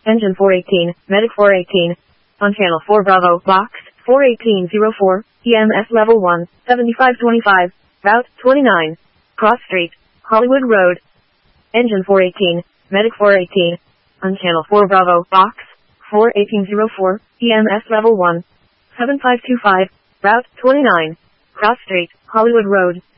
Engine 418, Medic 418. On Channel 4 Bravo, Box 41804, EMS Level 1, 7525, Route 29, Cross Street, Hollywood Road. Engine 418, Medic 418. On Channel 4 Bravo, Box 41804, EMS Level 1, 7525, Route 29, Cross Street, Hollywood Road.